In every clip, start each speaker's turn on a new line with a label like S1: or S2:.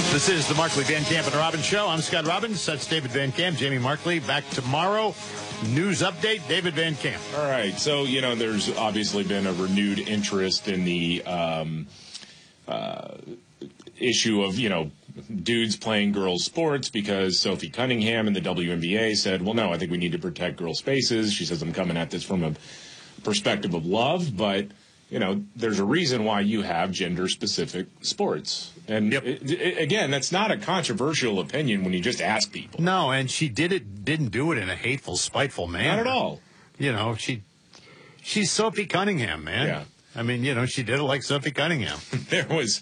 S1: This is the Markley, Van Camp, and Robbins Show. I'm Scott Robbins. That's David Van Camp. Jamie Markley back tomorrow. News update, David Van Camp.
S2: All right. So, there's obviously been a renewed interest in the issue of, dudes playing girls' sports because Sophie Cunningham in the WNBA said, well, no, I think we need to protect girls' spaces. She says, I'm coming at this from a perspective of love, but there's a reason why you have gender-specific sports. And, again, that's not a controversial opinion when you just ask people.
S1: No, and she didn't do it in a hateful, spiteful manner.
S2: Not at all.
S1: She's Sophie Cunningham, man.
S2: Yeah.
S1: I mean, she did it like Sophie Cunningham.
S2: There was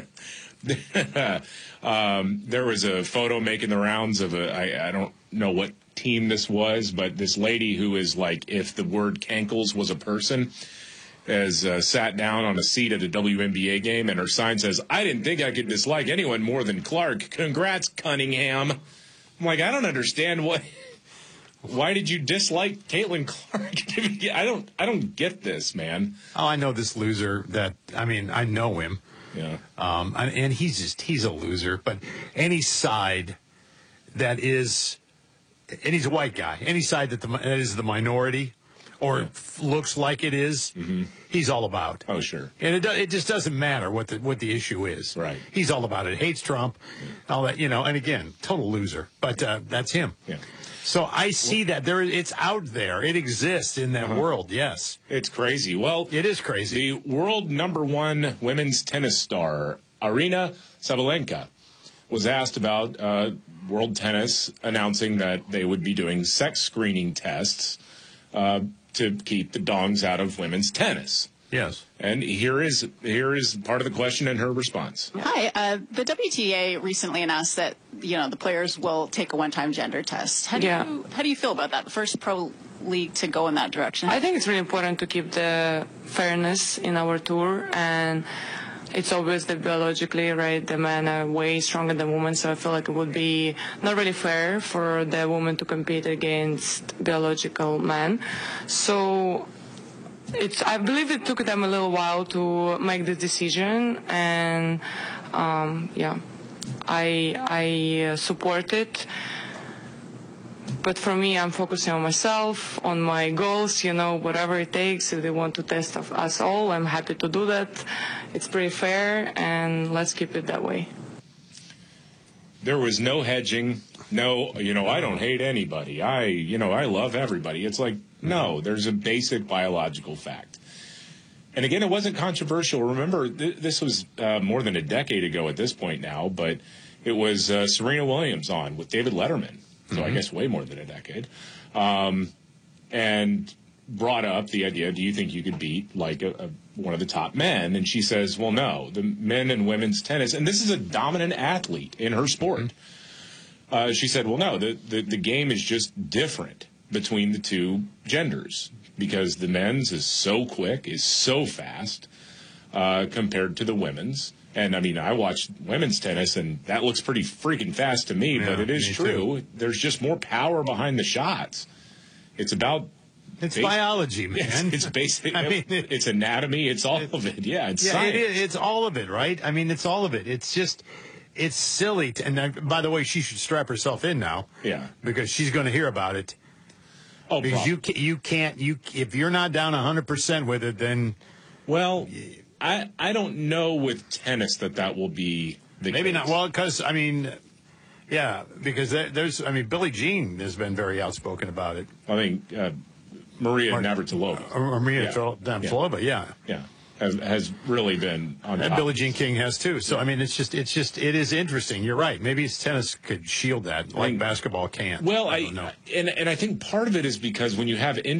S2: a photo making the rounds of I don't know what team this was, but this lady who is like, if the word cankles was a person, has sat down on a seat at a WNBA game, and her sign says, I didn't think I could dislike anyone more than Clark. Congrats, Cunningham. I'm like, I don't understand why did you dislike Caitlin Clark? I don't get this, man.
S1: Oh, I know this loser I know him.
S2: Yeah.
S1: And he's a loser, but any side that is, and he's a white guy, any side that is the minority or looks like it is, he's all about.
S2: Oh, sure.
S1: And it just doesn't matter what the issue is.
S2: Right.
S1: He's all about it. Hates Trump, all that, and again, total loser. But that's him.
S2: Yeah.
S1: So I see that it's out there. It exists in that world, yes.
S2: It's crazy. Well,
S1: it is crazy.
S2: The world #1 women's tennis star, Aryna Sabalenka, was asked about world tennis announcing that they would be doing sex screening tests to keep the dongs out of women's tennis.
S1: Yes.
S2: And here is part of the question and her response.
S3: Hi. The WTA recently announced that, the players will take a one-time gender test. How do you feel about that? The first pro league to go in that direction.
S4: I think it's really important to keep the fairness in our tour, and it's obvious that biologically, right, the men are way stronger than women, so I feel like it would be not really fair for the women to compete against biological men. So I believe it took them a little while to make the decision, and I support it. But for me, I'm focusing on myself, on my goals, whatever it takes. If they want to test us all, I'm happy to do that. It's pretty fair, and let's keep it that way.
S2: There was no hedging. No, I don't hate anybody. I love everybody. It's like, no, there's a basic biological fact. And again, it wasn't controversial. Remember, this was more than a decade ago at this point now, but it was Serena Williams on with David Letterman. So I guess way more than a decade. And brought up the idea, do you think you could beat like one of the top men? And she says, well, no, the men and women's tennis, and this is a dominant athlete in her sport. She said, well, no, the game is just different between the two genders because the men's is so quick, is so fast compared to the women's. And, I watch women's tennis, and that looks pretty freaking fast to me, but it is true. Too. There's just more power behind the shots. It's about...
S1: It's biology, man.
S2: It's basic. It's anatomy. It's all of it. Yeah, it's science.
S1: It's all of it, right? It's all of it. It's just... It's silly. And by the way, she should strap herself in now.
S2: Yeah.
S1: Because she's going to hear about it.
S2: Oh,
S1: because you can't... if you're not down 100% with it, then...
S2: Well... I don't know with tennis that will be the
S1: maybe
S2: case.
S1: Not. Well, because, because there's, Billie Jean has been very outspoken about it.
S2: I think Maria Navratilova.
S1: Maria Navratilova, yeah.
S2: Yeah. Has really been on top.
S1: And Billie Jean King has, too. So, it is interesting. You're right. Maybe tennis could shield that, like basketball can't.
S2: Well,
S1: I don't know.
S2: And I think part of it is because when you have